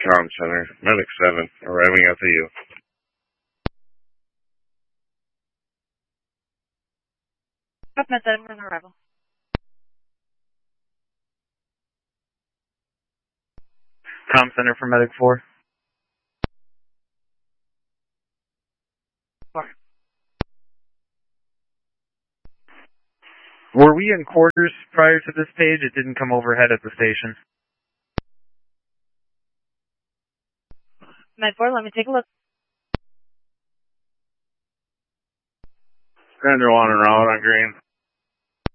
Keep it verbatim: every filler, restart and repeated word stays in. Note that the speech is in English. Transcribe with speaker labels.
Speaker 1: Comm Center, Medic seven, arriving at the U.
Speaker 2: Up Med seven on arrival.
Speaker 3: Comm Center for Medic four.
Speaker 2: Four.
Speaker 3: Were we in quarters prior to this page? It didn't come overhead at the station.
Speaker 2: Med four, let me take a look.
Speaker 1: Commander one en route on green.